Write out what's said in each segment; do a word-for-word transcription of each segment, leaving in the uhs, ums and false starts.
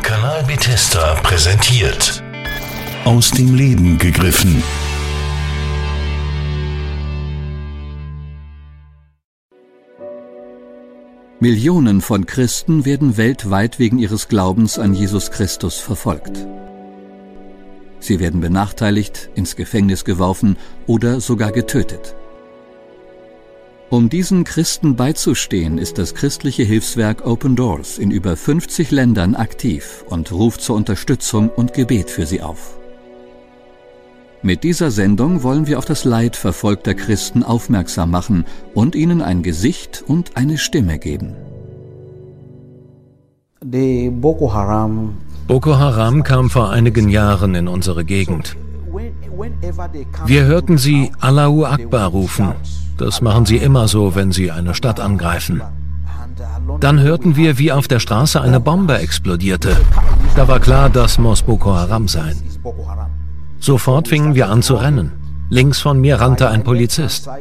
Kanal Bethesda präsentiert Aus dem Leben gegriffen. Millionen von Christen werden weltweit wegen ihres Glaubens an Jesus Christus verfolgt. Sie werden benachteiligt, ins Gefängnis geworfen oder sogar getötet. Um diesen Christen beizustehen, ist das christliche Hilfswerk Open Doors in über fünfzig Ländern aktiv und ruft zur Unterstützung und Gebet für sie auf. Mit dieser Sendung wollen wir auf das Leid verfolgter Christen aufmerksam machen und ihnen ein Gesicht und eine Stimme geben. Die Boko Haram Boko Haram kam vor einigen Jahren in unsere Gegend. Wir hörten sie Allahu Akbar rufen. Das machen sie immer so, wenn sie eine Stadt angreifen. Dann hörten wir, wie auf der Straße eine Bombe explodierte. Da war klar, das muss Boko Haram sein. Sofort fingen wir an zu rennen. Links von mir rannte ein Polizist.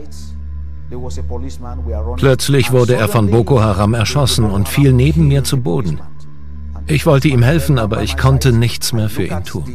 Plötzlich wurde er von Boko Haram erschossen und fiel neben mir zu Boden. Ich wollte ihm helfen, aber ich konnte nichts mehr für ihn tun.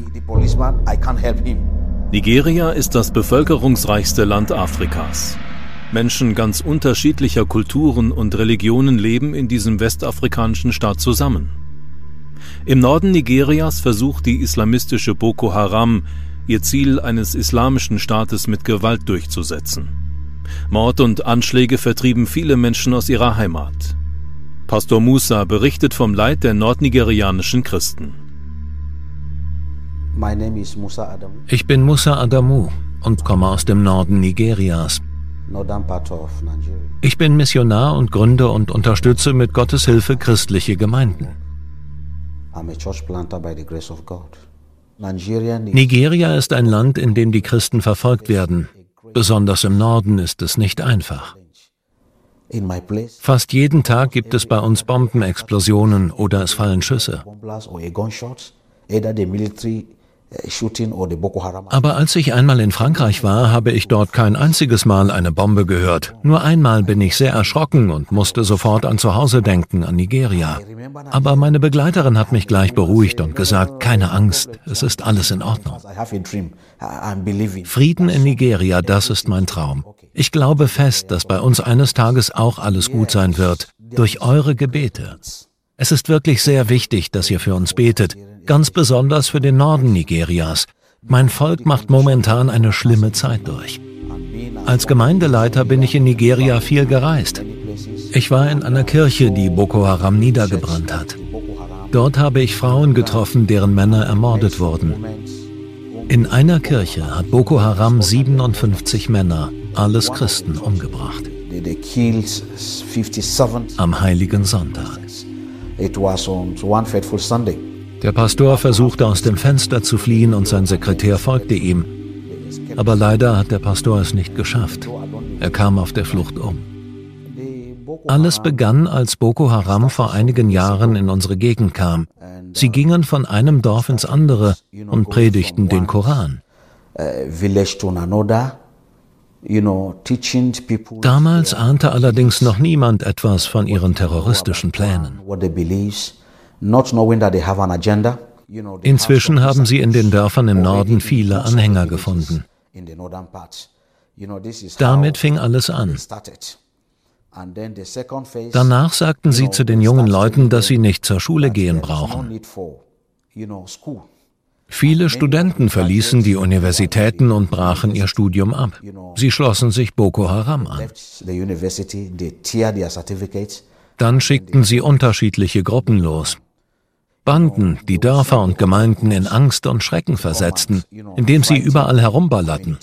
Nigeria ist das bevölkerungsreichste Land Afrikas. Menschen ganz unterschiedlicher Kulturen und Religionen leben in diesem westafrikanischen Staat zusammen. Im Norden Nigerias versucht die islamistische Boko Haram, ihr Ziel eines islamischen Staates mit Gewalt durchzusetzen. Mord und Anschläge vertrieben viele Menschen aus ihrer Heimat. Pastor Musa berichtet vom Leid der nordnigerianischen Christen. Ich bin Musa Adamu und komme aus dem Norden Nigerias. Ich bin Missionar und gründe und unterstütze mit Gottes Hilfe christliche Gemeinden. Nigeria ist ein Land, in dem die Christen verfolgt werden. Besonders im Norden ist es nicht einfach. Fast jeden Tag gibt es bei uns Bombenexplosionen oder es fallen Schüsse. Aber als ich einmal in Frankreich war, habe ich dort kein einziges Mal eine Bombe gehört. Nur einmal bin ich sehr erschrocken und musste sofort an zu Hause denken, an Nigeria. Aber meine Begleiterin hat mich gleich beruhigt und gesagt, keine Angst, es ist alles in Ordnung. Frieden in Nigeria, das ist mein Traum. Ich glaube fest, dass bei uns eines Tages auch alles gut sein wird, durch eure Gebete. Es ist wirklich sehr wichtig, dass ihr für uns betet. Ganz besonders für den Norden Nigerias. Mein Volk macht momentan eine schlimme Zeit durch. Als Gemeindeleiter bin ich in Nigeria viel gereist. Ich war in einer Kirche, die Boko Haram niedergebrannt hat. Dort habe ich Frauen getroffen, deren Männer ermordet wurden. In einer Kirche hat Boko Haram siebenundfünfzig Männer, alles Christen, umgebracht. Am Heiligen Sonntag. Der Pastor versuchte aus dem Fenster zu fliehen und sein Sekretär folgte ihm. Aber leider hat der Pastor es nicht geschafft. Er kam auf der Flucht um. Alles begann, als Boko Haram vor einigen Jahren in unsere Gegend kam. Sie gingen von einem Dorf ins andere und predigten den Koran. Damals ahnte allerdings noch niemand etwas von ihren terroristischen Plänen. Inzwischen haben sie in den Dörfern im Norden viele Anhänger gefunden. Damit fing alles an. Danach sagten sie zu den jungen Leuten, dass sie nicht zur Schule gehen brauchen. Viele Studenten verließen die Universitäten und brachen ihr Studium ab. Sie schlossen sich Boko Haram an. Dann schickten sie unterschiedliche Gruppen los. Banden, die Dörfer und Gemeinden in Angst und Schrecken versetzten, indem sie überall herumballerten.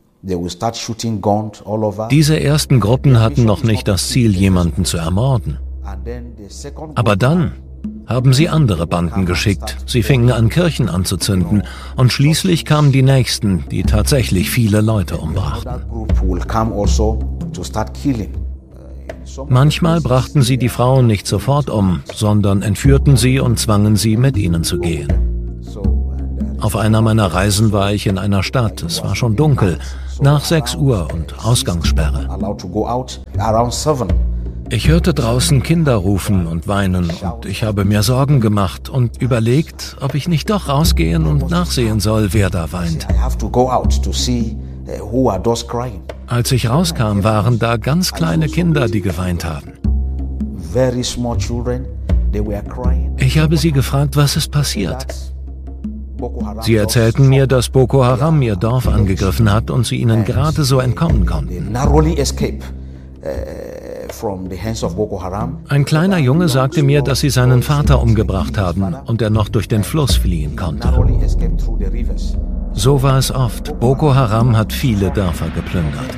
Diese ersten Gruppen hatten noch nicht das Ziel, jemanden zu ermorden. Aber dann haben sie andere Banden geschickt. Sie fingen an, Kirchen anzuzünden. Und schließlich kamen die nächsten, die tatsächlich viele Leute umbrachten. Manchmal brachten sie die Frauen nicht sofort um, sondern entführten sie und zwangen sie, mit ihnen zu gehen. Auf einer meiner Reisen war ich in einer Stadt. Es war schon dunkel, nach sechs Uhr und Ausgangssperre. Ich hörte draußen Kinder rufen und weinen und ich habe mir Sorgen gemacht und überlegt, ob ich nicht doch rausgehen und nachsehen soll, wer da weint. Als ich rauskam, waren da ganz kleine Kinder, die geweint haben. Ich habe sie gefragt, was ist passiert. Sie erzählten mir, dass Boko Haram ihr Dorf angegriffen hat und sie ihnen gerade so entkommen konnten. Ein kleiner Junge sagte mir, dass sie seinen Vater umgebracht haben und er noch durch den Fluss fliehen konnte. So war es oft. Boko Haram hat viele Dörfer geplündert.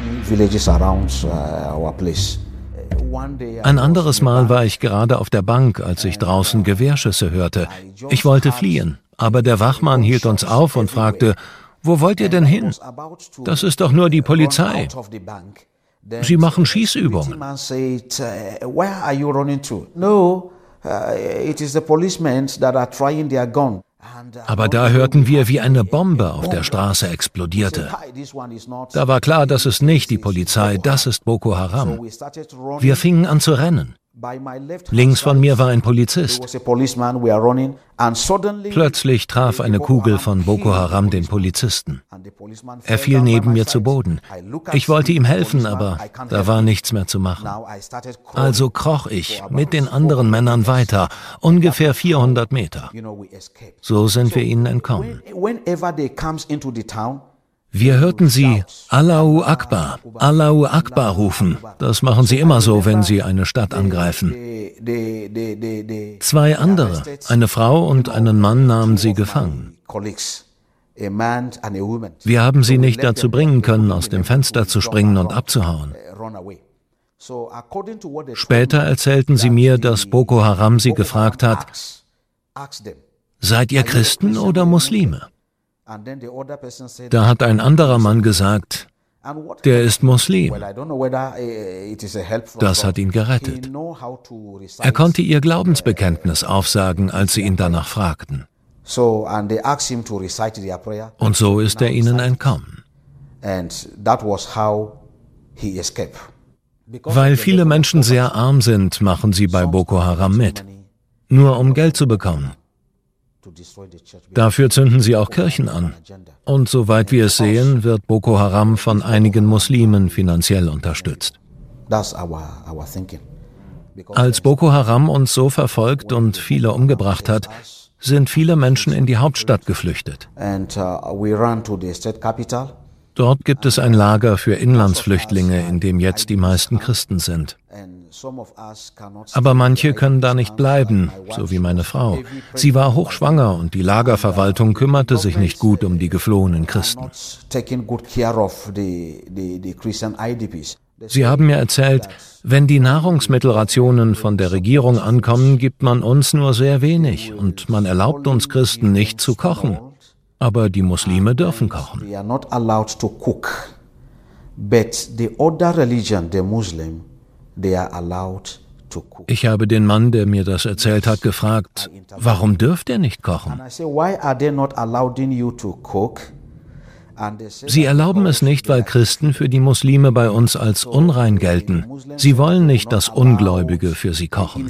Ein anderes Mal war ich gerade auf der Bank, als ich draußen Gewehrschüsse hörte. Ich wollte fliehen, aber der Wachmann hielt uns auf und fragte, wo wollt ihr denn hin? Das ist doch nur die Polizei. Sie machen Schießübungen. Aber da hörten wir, wie eine Bombe auf der Straße explodierte. Da war klar, das ist nicht die Polizei, das ist Boko Haram. Wir fingen an zu rennen. Links von mir war ein Polizist. Plötzlich traf eine Kugel von Boko Haram den Polizisten. Er fiel neben mir zu Boden. Ich wollte ihm helfen, aber da war nichts mehr zu machen. Also kroch ich mit den anderen Männern weiter, ungefähr vierhundert Meter. So sind wir ihnen entkommen. Wir hörten sie Allahu Akbar, Allahu Akbar rufen. Das machen sie immer so, wenn sie eine Stadt angreifen. Zwei andere, eine Frau und einen Mann, nahmen sie gefangen. Wir haben sie nicht dazu bringen können, aus dem Fenster zu springen und abzuhauen. Später erzählten sie mir, dass Boko Haram sie gefragt hat, seid ihr Christen oder Muslime? Da hat ein anderer Mann gesagt, der ist Muslim. Das hat ihn gerettet. Er konnte ihr Glaubensbekenntnis aufsagen, als sie ihn danach fragten. Und so ist er ihnen entkommen. Weil viele Menschen sehr arm sind, machen sie bei Boko Haram mit, nur um Geld zu bekommen. Dafür zünden sie auch Kirchen an. Und soweit wir es sehen, wird Boko Haram von einigen Muslimen finanziell unterstützt. Als Boko Haram uns so verfolgt und viele umgebracht hat, sind viele Menschen in die Hauptstadt geflüchtet. Dort gibt es ein Lager für Inlandsflüchtlinge, in dem jetzt die meisten Christen sind. Aber manche können da nicht bleiben, so wie meine Frau. Sie war hochschwanger und die Lagerverwaltung kümmerte sich nicht gut um die geflohenen Christen. Sie haben mir erzählt, wenn die Nahrungsmittelrationen von der Regierung ankommen, gibt man uns nur sehr wenig und man erlaubt uns Christen nicht zu kochen. Aber die Muslime dürfen kochen. Ich habe den Mann, der mir das erzählt hat, gefragt, warum dürft ihr nicht kochen? Sie erlauben es nicht, weil Christen für die Muslime bei uns als unrein gelten. Sie wollen nicht, dass Ungläubige für sie kochen.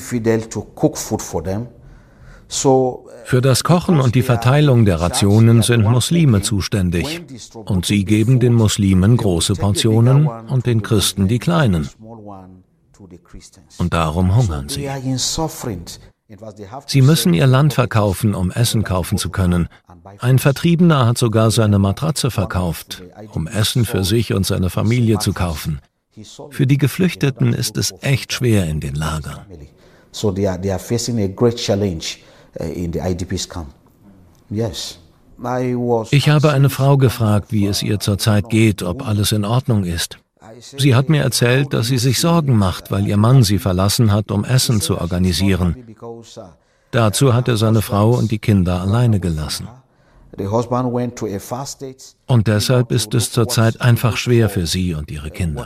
Für das Kochen und die Verteilung der Rationen sind Muslime zuständig. Und sie geben den Muslimen große Portionen und den Christen die kleinen. Und darum hungern sie. Sie müssen ihr Land verkaufen, um Essen kaufen zu können. Ein Vertriebener hat sogar seine Matratze verkauft, um Essen für sich und seine Familie zu kaufen. Für die Geflüchteten ist es echt schwer in den Lagern. Ich habe eine Frau gefragt, wie es ihr zurzeit geht, ob alles in Ordnung ist. Sie hat mir erzählt, dass sie sich Sorgen macht, weil ihr Mann sie verlassen hat, um Essen zu organisieren. Dazu hat er seine Frau und die Kinder alleine gelassen. Und deshalb ist es zurzeit einfach schwer für sie und ihre Kinder.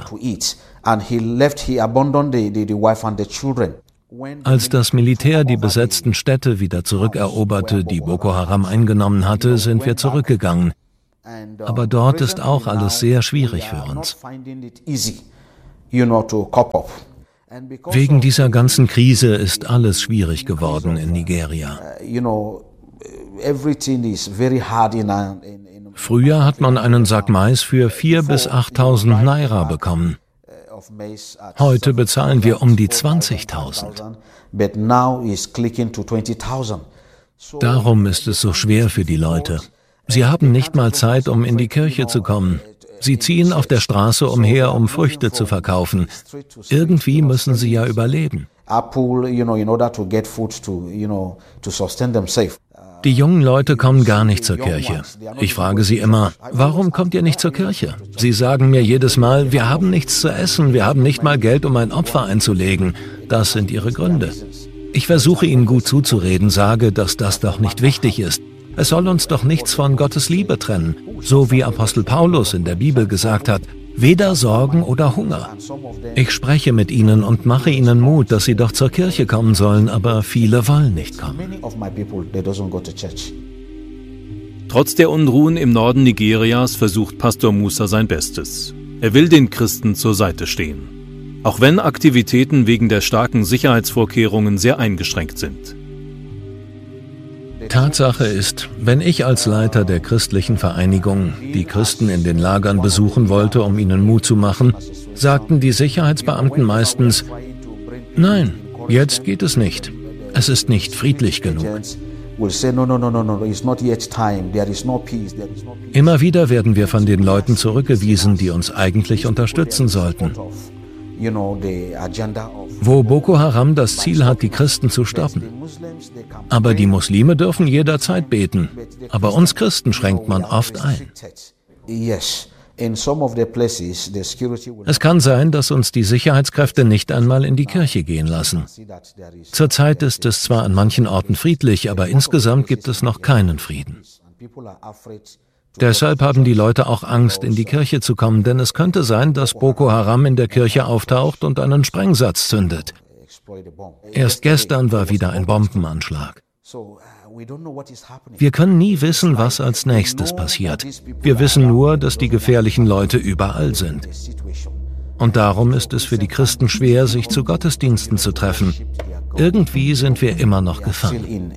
Als das Militär die besetzten Städte wieder zurückeroberte, die Boko Haram eingenommen hatte, sind wir zurückgegangen. Aber dort ist auch alles sehr schwierig für uns. Wegen dieser ganzen Krise ist alles schwierig geworden in Nigeria. Früher hat man einen Sack Mais für viertausend bis achttausend Naira bekommen. Heute bezahlen wir um die zwanzigtausend. Darum ist es so schwer für die Leute. Sie haben nicht mal Zeit, um in die Kirche zu kommen. Sie ziehen auf der Straße umher, um Früchte zu verkaufen. Irgendwie müssen sie ja überleben. Die jungen Leute kommen gar nicht zur Kirche. Ich frage sie immer, warum kommt ihr nicht zur Kirche? Sie sagen mir jedes Mal, wir haben nichts zu essen, wir haben nicht mal Geld, um ein Opfer einzulegen. Das sind ihre Gründe. Ich versuche ihnen gut zuzureden, sage, dass das doch nicht wichtig ist. Es soll uns doch nichts von Gottes Liebe trennen, so wie Apostel Paulus in der Bibel gesagt hat, weder Sorgen oder Hunger. Ich spreche mit ihnen und mache ihnen Mut, dass sie doch zur Kirche kommen sollen, aber viele wollen nicht kommen. Trotz der Unruhen im Norden Nigerias versucht Pastor Musa sein Bestes. Er will den Christen zur Seite stehen, auch wenn Aktivitäten wegen der starken Sicherheitsvorkehrungen sehr eingeschränkt sind. Tatsache ist, wenn ich als Leiter der christlichen Vereinigung die Christen in den Lagern besuchen wollte, um ihnen Mut zu machen, sagten die Sicherheitsbeamten meistens, nein, jetzt geht es nicht. Es ist nicht friedlich genug. Immer wieder werden wir von den Leuten zurückgewiesen, die uns eigentlich unterstützen sollten. Wo Boko Haram das Ziel hat, die Christen zu stoppen. Aber die Muslime dürfen jederzeit beten. Aber uns Christen schränkt man oft ein. Es kann sein, dass uns die Sicherheitskräfte nicht einmal in die Kirche gehen lassen. Zurzeit ist es zwar an manchen Orten friedlich, aber insgesamt gibt es noch keinen Frieden. Deshalb haben die Leute auch Angst, in die Kirche zu kommen, denn es könnte sein, dass Boko Haram in der Kirche auftaucht und einen Sprengsatz zündet. Erst gestern war wieder ein Bombenanschlag. Wir können nie wissen, was als nächstes passiert. Wir wissen nur, dass die gefährlichen Leute überall sind. Und darum ist es für die Christen schwer, sich zu Gottesdiensten zu treffen. Irgendwie sind wir immer noch gefangen.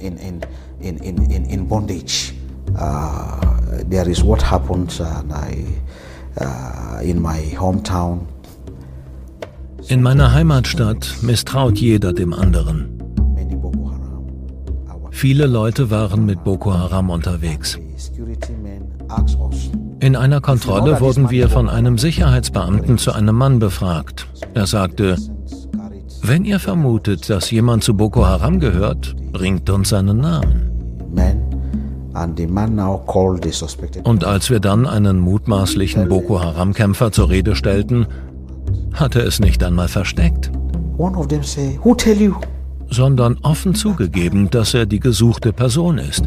Uh, there is what happened uh, I, uh, in my hometown. In meiner Heimatstadt misstraut jeder dem anderen. Viele Leute waren mit Boko Haram unterwegs. In einer Kontrolle wurden wir von einem Sicherheitsbeamten zu einem Mann befragt. Er sagte, wenn ihr vermutet, dass jemand zu Boko Haram gehört, bringt uns seinen Namen. Und als wir dann einen mutmaßlichen Boko Haram-Kämpfer zur Rede stellten, hat er es nicht einmal versteckt, sondern offen zugegeben, dass er die gesuchte Person ist.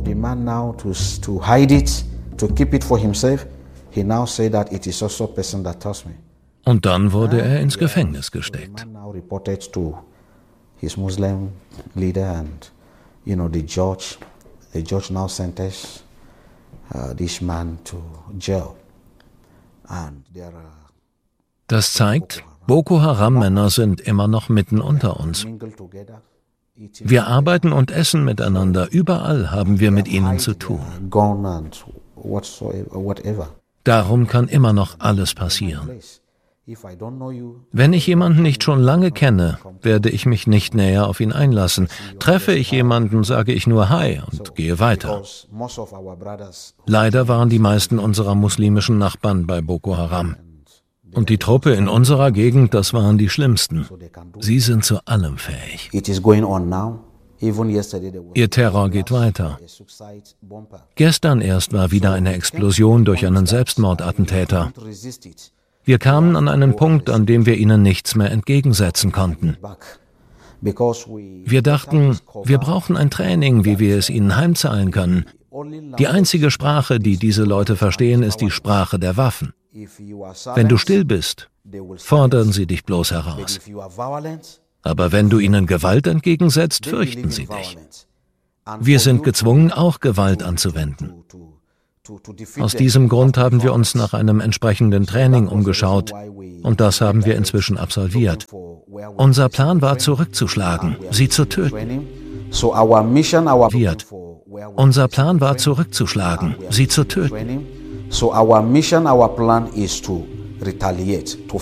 Und dann wurde er ins Gefängnis gesteckt. The judge now sentenced uh, this man to jail. And there are Das zeigt, Boko Haram-Männer sind immer noch mitten unter uns. Wir arbeiten und essen miteinander. Überall haben wir mit ihnen zu tun. Darum kann immer noch alles passieren. Wenn ich jemanden nicht schon lange kenne, werde ich mich nicht näher auf ihn einlassen. Treffe ich jemanden, sage ich nur Hi und gehe weiter. Leider waren die meisten unserer muslimischen Nachbarn bei Boko Haram. Und die Truppe in unserer Gegend, das waren die schlimmsten. Sie sind zu allem fähig. Ihr Terror geht weiter. Gestern erst war wieder eine Explosion durch einen Selbstmordattentäter. Wir kamen an einen Punkt, an dem wir ihnen nichts mehr entgegensetzen konnten. Wir dachten, wir brauchen ein Training, wie wir es ihnen heimzahlen können. Die einzige Sprache, die diese Leute verstehen, ist die Sprache der Waffen. Wenn du still bist, fordern sie dich bloß heraus. Aber wenn du ihnen Gewalt entgegensetzt, fürchten sie dich. Wir sind gezwungen, auch Gewalt anzuwenden. Aus diesem Grund haben wir uns nach einem entsprechenden Training umgeschaut und das haben wir inzwischen absolviert. Unser Plan war zurückzuschlagen, sie zu töten. Unser Plan war zurückzuschlagen, sie zu töten. So our mission, our plan is to retaliate, to